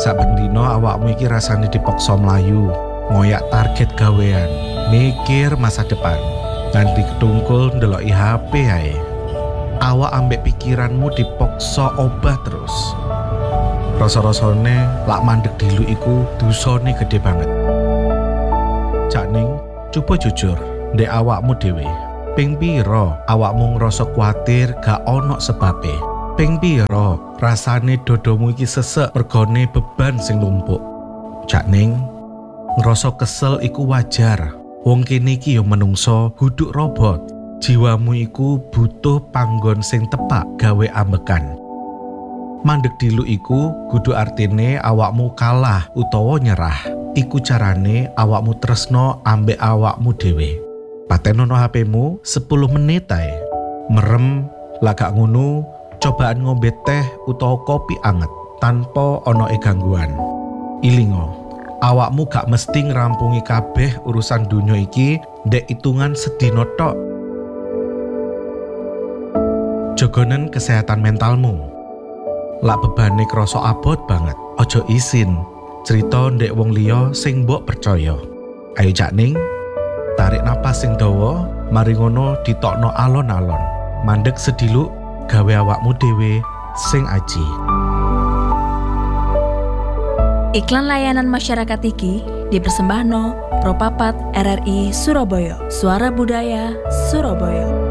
Saben dina awakmu iki rasane dipaksa mlayu, ngoyak target gawean, mikir masa depan. Nganti ketungkul ndeloki HP ae. Awak ambek pikiranmu dipaksa obah terus. Rasa-rasane lak mandeg dilu iku dosane gede banget. Cakning, coba jujur ndek awakmu dhewe. Ping pira awakmu ngrasa kuwatir gak ono sebabe? Ping pira rasane dodomu iki sesek mergone beban sing numpuk? Cakning, ngrasa kesel iku wajar. Wong kene iki yo menungso, huduk robot. Jiwamu iku butuh panggon sing tepak gawe ambekan. Mandeg dilu iku kudu artine awakmu kalah utawa nyerah. Iku carane awakmu tresno ambek awakmu dhewe. Patenono HP-mu 10 menit ae. Merem, lagak ngono, cobaan ngombe teh utawa kopi anget tanpa ono gangguan. Ilingo, awakmu gak mesti ngrampungi kabeh urusan dunya iki ndek hitungan sedina tok. Jogonen kesehatan mentalmu. Lak bebane krasa abot banget, ojo isin cerita ndek wong liya sing mbok percaya. Ayo Cakning, tarik napas sing dawa, mari ngono ditokno alon-alon. Mandeg sediluk gawe awakmu dhewe sing aji. Iklan layanan masyarakat iki dipersembahno Propapat RRI Surabaya, Suara Budaya Surabaya.